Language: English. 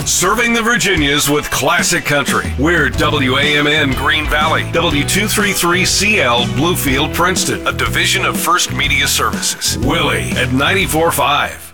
Serving the Virginias with classic country. We're WAMN Green Valley, W233CL Bluefield, Princeton, a division of First Media Services. Willie at 94.5.